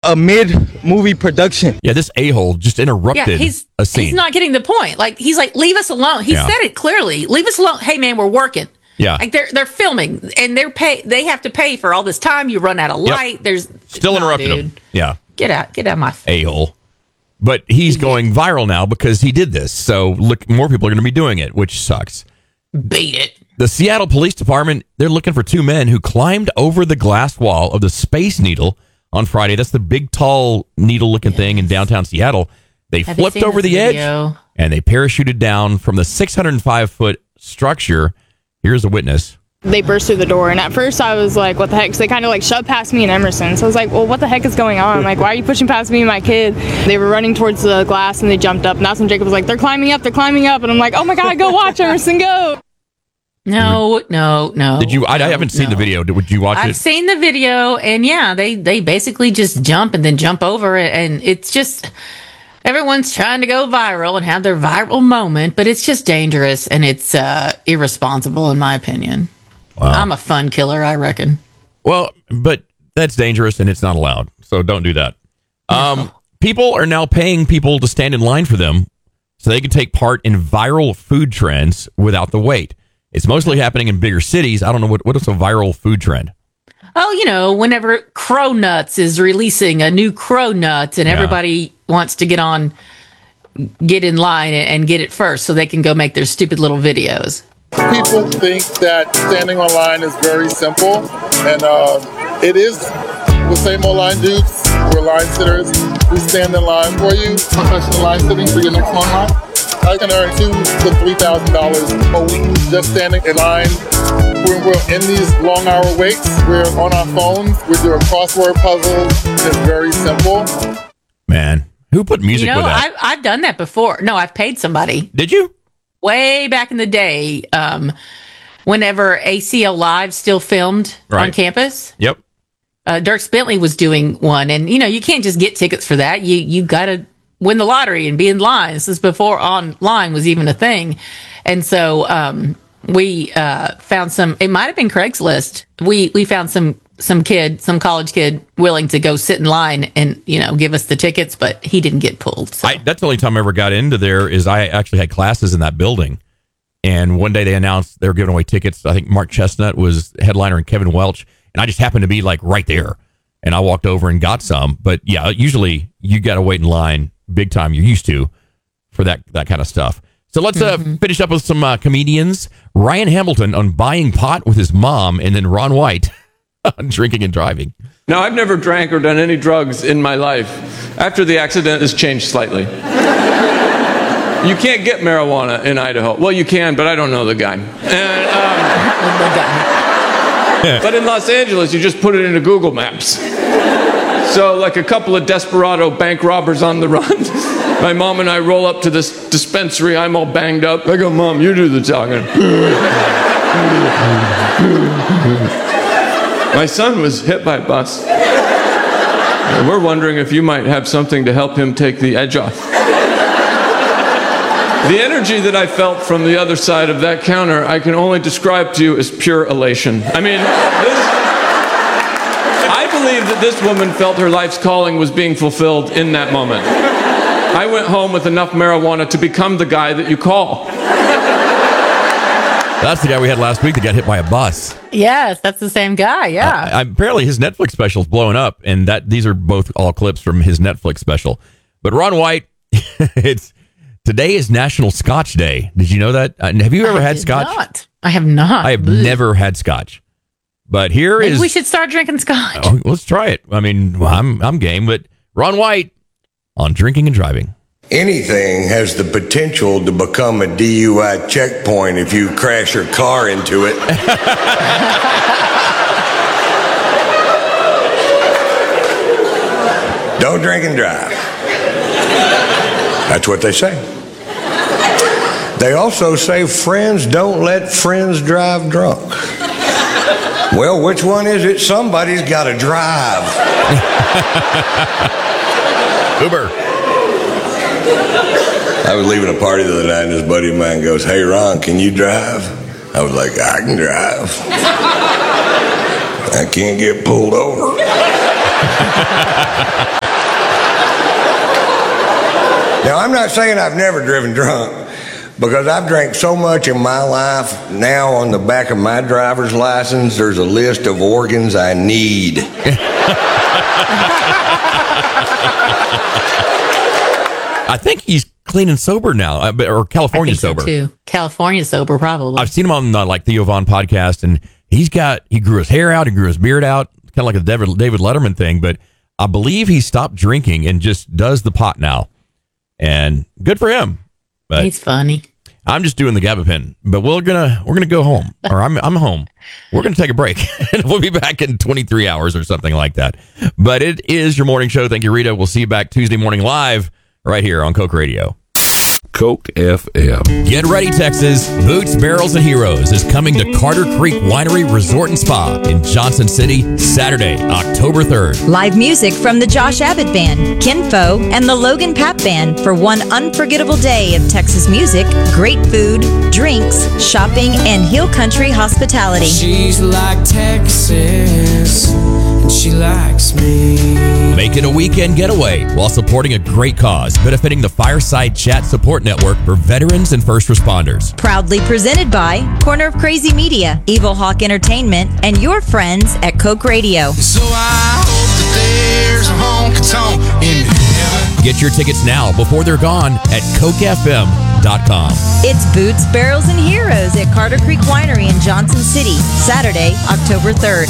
a mid-movie production. Yeah, this a-hole just interrupted a scene. He's not getting the point. Like, he's like, leave us alone. He said it clearly. Leave us alone. Hey, man, we're working. Yeah. Like, they're filming, and they have to pay for all this time. You run out of light. There's still interrupting him. Yeah. Get out of my face. A-hole. But he's going viral now because he did this. So look, more people are going to be doing it, which sucks. Beat it. The Seattle Police Department, they're looking for two men who climbed over the glass wall of the Space Needle on Friday. That's the big, tall, needle-looking thing in downtown Seattle. They flipped over the edge, and they parachuted down from the 605-foot structure. Here's a witness. They burst through the door, and at first I was like, what the heck? So they kind of like shoved past me and Emerson. So I was like, well, what the heck is going on? Like, why are you pushing past me and my kid? They were running towards the glass, and they jumped up. And that's when Jacob was like, they're climbing up. And I'm like, oh my God, go watch, Emerson, go. No. Did you? I haven't seen the video. Would you watch it? I've seen the video, and they basically just jump and then jump over it, and it's just everyone's trying to go viral and have their viral moment, but it's just dangerous and it's irresponsible in my opinion. Wow. I'm a fun killer, I reckon. Well, but that's dangerous and it's not allowed, so don't do that. No. People are now paying people to stand in line for them so they can take part in viral food trends without the wait. It's mostly happening in bigger cities. I don't know what is a viral food trend. Oh, whenever Crow Nuts is releasing a new Crow Nuts and everybody wants to get in line and get it first so they can go make their stupid little videos. People think that standing on line is very simple, and it is. The same old line dudes, we're line sitters. We stand in line for you, professional line sitting for your next long line. I can earn $2,000 to $3,000 a week just standing in line. When we're in these long hour waits, we're on our phones, we're doing crossword puzzles. It's very simple. Man, who put music with that? I've done that before. No, I've paid somebody. Did you? Way back in the day, whenever ACL Live still filmed on campus. Yep. Dirk Bentley was doing one, and you can't just get tickets for that. You got to win the lottery and be in line. This is before online was even a thing, and so we found some. It might have been Craigslist. We found some college kid willing to go sit in line and give us the tickets, but he didn't get pulled. So. That's the only time I ever got into there. Is I actually had classes in that building, and one day they announced they were giving away tickets. I think Mark Chestnut was headliner and Kevin Welch. And I just happened to be like right there, and I walked over and got some. But yeah, usually you got to wait in line big time. You're used to for that kind of stuff. So let's finish up with some comedians. Ryan Hamilton on buying pot with his mom, and then Ron White on drinking and driving. Now, I've never drank or done any drugs in my life. After the accident, it's changed slightly. You can't get marijuana in Idaho. Well, you can, but I don't know the guy. But in Los Angeles, you just put it into Google Maps. So like a couple of desperado bank robbers on the run, my mom and I roll up to this dispensary. I'm all banged up. I go, Mom, you do the talking. My son was hit by a bus. And we're wondering if you might have something to help him take the edge off. The energy that I felt from the other side of that counter, I can only describe to you as pure elation. I mean, I believe that this woman felt her life's calling was being fulfilled in that moment. I went home with enough marijuana to become the guy that you call. That's the guy we had last week that got hit by a bus. Yes, that's the same guy, yeah. Apparently his Netflix special is blowing up, and these are both all clips from his Netflix special. But Ron White, today is National Scotch Day. Did you know that? Have you ever had scotch? I have not. I have never had scotch. But Maybe we should start drinking scotch. Oh, let's try it. I mean, I'm game. But Ron White on drinking and driving. Anything has the potential to become a DUI checkpoint if you crash your car into it. Don't drink and drive. That's what they say. They also say friends don't let friends drive drunk. Well, which one is it? Somebody's got to drive. Uber. I was leaving a party the other night, and this buddy of mine goes, "Hey, Ron, can you drive?" I was like, "I can drive. I can't get pulled over." Now, I'm not saying I've never driven drunk, because I've drank so much in my life. Now on the back of my driver's license, there's a list of organs I need. I think he's clean and sober now, or California sober. Too. California sober, probably. I've seen him on like Theo Von podcast, and he grew his hair out, he grew his beard out, kind of like a David Letterman thing. But I believe he stopped drinking and just does the pot now, and good for him. But he's funny. I'm just doing the gabapentin, but we're gonna go home, or I'm home. We're gonna take a break, and we'll be back in 23 hours or something like that. But it is your morning show. Thank you, Rita. We'll see you back Tuesday morning live right here on Coke Radio. Coke FM. Get ready, Texas. Boots, Barrels, and Heroes is coming to Carter Creek Winery Resort and Spa in Johnson City Saturday, October 3rd. Live music from the Josh Abbott Band, Kinfo, and the Logan Papp Band for one unforgettable day of Texas music, great food, drinks, shopping, and hill country hospitality. She's like Texas, and she likes me. Make it a weekend getaway while supporting a great cause, benefiting the Fireside Chat Support Network for veterans and first responders. Proudly presented by Corner of Crazy Media, Evil Hawk Entertainment, and your friends at Coke Radio. So I hope that there's a honky-tonk in heaven. Get your tickets now before they're gone at CokeFM.com. It's Boots, Barrels, and Heroes at Carter Creek Winery in Johnson City, Saturday, October 3rd.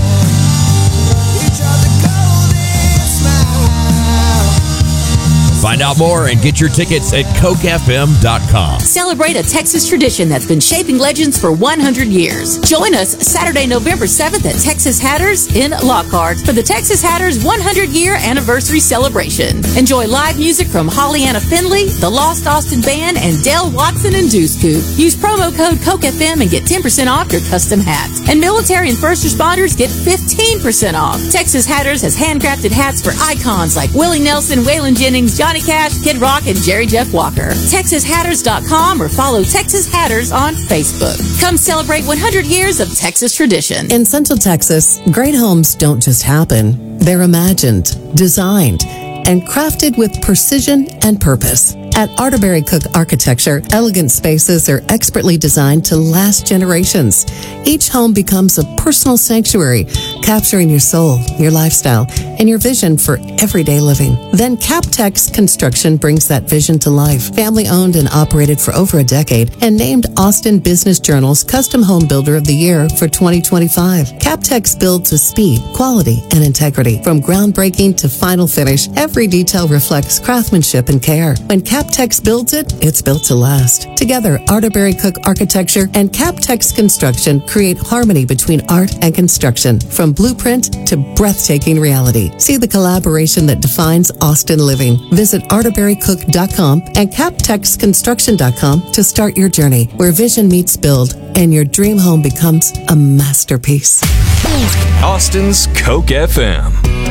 Find out more and get your tickets at CokeFM.com. Celebrate a Texas tradition that's been shaping legends for 100 years. Join us Saturday, November 7th at Texas Hatters in Lockhart for the Texas Hatters 100-year anniversary celebration. Enjoy live music from Holly-Anna Finley, the Lost Austin Band, and Dale Watson and Deuce Coupe. Use promo code CokeFM and get 10% off your custom hats. And military and first responders get 15% off. Texas Hatters has handcrafted hats for icons like Willie Nelson, Waylon Jennings, Johnny Cash, Kid Rock, and Jerry Jeff Walker. TexasHatters.com or follow Texas Hatters on Facebook. Come celebrate 100 years of Texas tradition. In Central Texas, great homes don't just happen. They're imagined, designed, and crafted with precision and purpose. At Arterberry Cook Architecture, elegant spaces are expertly designed to last generations. Each home becomes a personal sanctuary, capturing your soul, your lifestyle, and your vision for everyday living. Then CapTex Construction brings that vision to life. Family owned and operated for over a decade and named Austin Business Journal's Custom Home Builder of the Year for 2025. CapTex builds with speed, quality, and integrity. From groundbreaking to final finish, every detail reflects craftsmanship and care. When CapTex builds it, it's built to last. Together, Arterberry Cook Architecture and CapTex Construction create harmony between art and construction, from blueprint to breathtaking reality. See the collaboration that defines Austin living. Visit arterberrycook.com and captexconstruction.com to start your journey, where vision meets build and your dream home becomes a masterpiece. Austin's Coke FM.